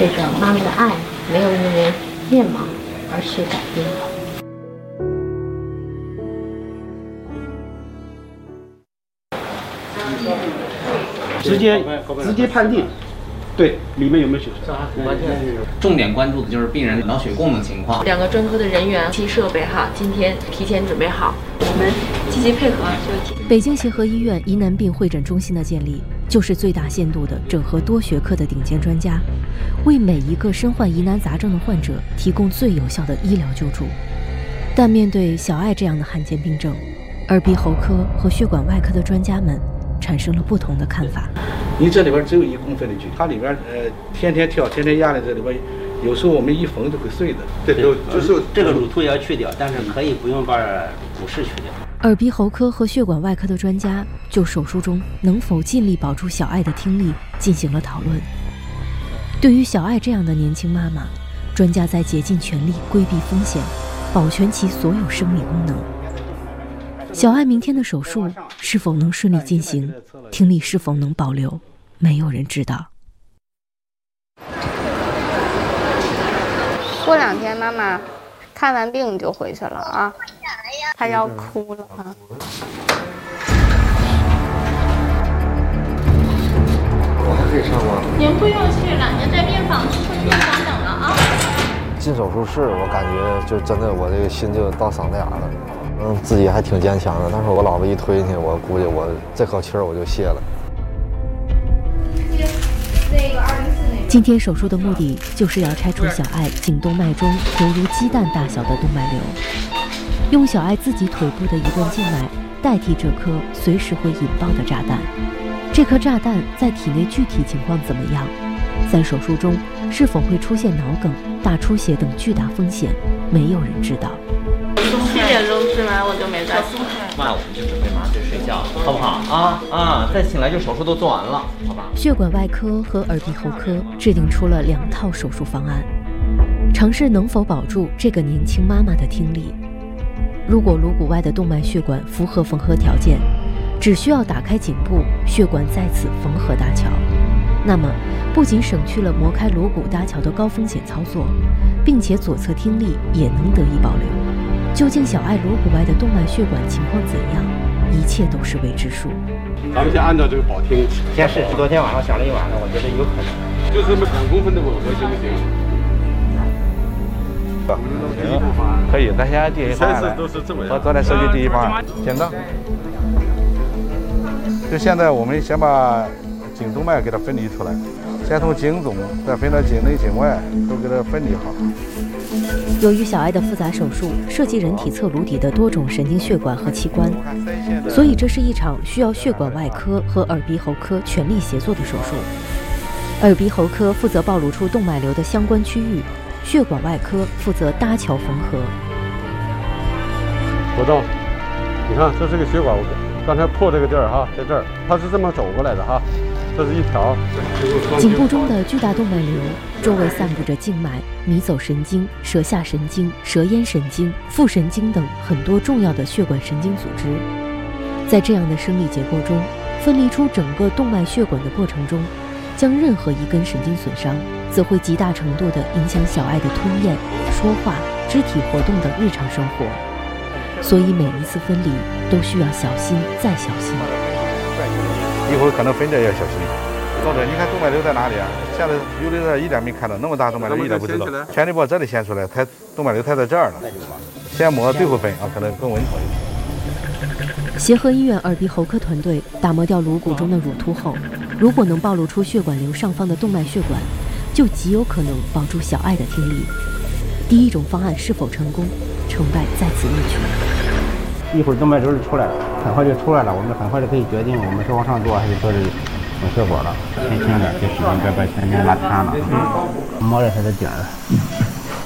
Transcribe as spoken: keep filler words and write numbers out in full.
这个妈妈的爱没有因为面貌而去改变。 直接直接判定，对里面有没有血栓。 重点关注的就是病人脑血供的情况。 两个专科的人员及设备哈，今天提前准备好，我们积极配合就。 北京协和医院疑难病会诊中心的建立，就是最大限度的整合多学科的顶尖专家，为每一个身患疑难杂症的患者提供最有效的医疗救助。但面对小爱这样的罕见病症，耳鼻喉科和血管外科的专家们产生了不同的看法。 你这里边只有一公分的距离，它里边呃天天跳，天天压在这里边，有时候我们一缝就会碎的。 对，就是这个乳突也要去掉，但是可以不用把骨室去掉。 耳鼻喉科和血管外科的专家就手术中能否尽力保住小爱的听力进行了讨论。对于小爱这样的年轻妈妈，专家在竭尽全力规避风险，保全其所有生理功能。小爱明天的手术是否能顺利进行，听力是否能保留，没有人知道。 过两天妈妈看完病就回去了啊，她要哭了啊。 我还可以上吗？ 您不用去了，您在病房出病房等了啊。 进手术室，我感觉就真的我这个心就到嗓子眼了。嗯，自己还挺坚强的，但是我老婆一推进去，我估计我这口气儿我就泄了。 今天手术的目的就是要拆除小爱颈动脉中犹如鸡蛋大小的动脉瘤，用小爱自己腿部的一段静脉代替这颗随时会引爆的炸弹。这颗炸弹在体内具体情况怎么样？在手术中是否会出现脑梗、大出血等巨大风险，没有人知道。 七点钟吃完我就没再吃， 那我们就准备麻醉睡觉，好不好啊啊！再醒来就手术都做完了，好吧？ 血管外科和耳鼻喉科制定出了两套手术方案，尝试能否保住这个年轻妈妈的听力。如果颅骨外的动脉血管符合缝合条件，只需要打开颈部，血管在此缝合搭桥，那么不仅省去了磨开颅骨搭桥的高风险操作，并且左侧听力也能得以保留。究竟小爱颅骨外的动脉血管情况怎样，一切都是未知数。 咱们先按照这个保听， 先试试。昨天晚上想了一晚上，我觉得有可能。 就这么两公分的吻合行不行？ 行，可以，咱先第一方案来。 都是这么样。 我咱来设计第一方案，简单。就现在我们先把颈动脉给它分离出来，先从颈总再分到颈内颈外，都给它分离好。 由于小爱的复杂手术涉及人体侧颅底的多种神经血管和器官，所以这是一场需要血管外科和耳鼻喉科全力协作的手术。耳鼻喉科负责暴露出动脉瘤的相关区域，血管外科负责搭桥缝合。 活动，你看这是个血管，我刚才破这个地儿哈，在这儿，它是这么走过来的哈，这是一条。 颈部中的巨大动脉瘤周围散布着静脉、迷走神经、舌下神经、舌咽神经、副神经等很多重要的血管神经组织。在这样的生理结构中，分离出整个动脉血管的过程中，将任何一根神经损伤，则会极大程度地影响小爱的吞咽、说话、肢体活动等日常生活。所以每一次分离都需要小心再小心。 一会儿可能分裂要小心。doctor，你看动脉瘤在哪里啊？现在有的人一点没看到，那么大动脉瘤一点不知道。前立波这里先出来，它动脉瘤它在这儿呢。先摸最后分啊，可能更稳妥一点。 协和医院耳鼻喉科团队打磨掉颅骨中的乳突后，如果能暴露出血管瘤上方的动脉血管，就极有可能保住小爱的听力。第一种方案是否成功，成败在此一举。 一会儿动脉瘤就出来了，很快就出来了，我们很快就可以决定我们是往上做还是做这有血管了。轻轻的，别使劲，别把前面拉塌了，摸着它的顶儿。